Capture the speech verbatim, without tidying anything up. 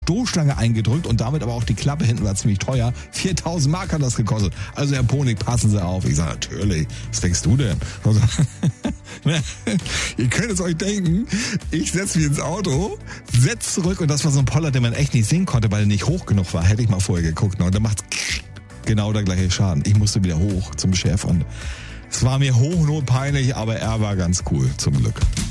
Stoßstange eingedrückt und damit aber auch die Klappe hinten war ziemlich teuer. viertausend Mark hat das gekostet. Also Herr Ponig, passen Sie auf. Ich sage, natürlich, was denkst du denn? Also, ihr könnt es euch denken, ich setze mich ins Auto, setz zurück und das war so ein Poller, den man echt nicht sehen konnte, weil er nicht hoch genug war. Hätte ich mal vorher geguckt. Ne? Und dann macht's genau der gleiche Schaden. Ich musste wieder hoch zum Chef und es war mir hochnotpeinlich, aber er war ganz cool, zum Glück.